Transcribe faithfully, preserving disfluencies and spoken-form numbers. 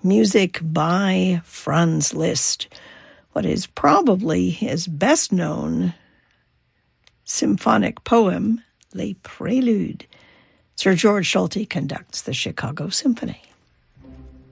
music by Franz Liszt, what is probably his best-known symphonic poem, Les Préludes. Sir George Solti conducts the Chicago Symphony.